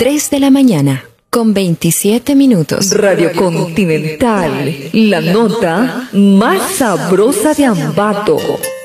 3 de la mañana, con 27 minutos. Radio Continental, la nota más sabrosa de Ambato.